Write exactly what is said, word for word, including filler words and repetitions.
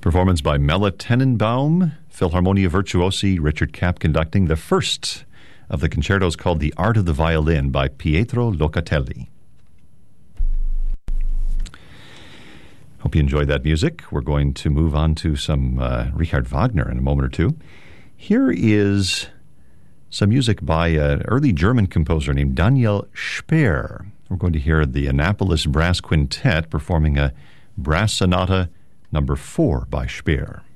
Performance by Mela Tenenbaum, Philharmonia Virtuosi, Richard Kapp conducting the first of the concertos called The Art of the Violin by Pietro Locatelli. Hope you enjoyed that music. We're going to move on to some uh, Richard Wagner in a moment or two. Here is some music by an early German composer named Daniel Speer. We're going to hear the Annapolis Brass Quintet performing a brass sonata number four by Speer.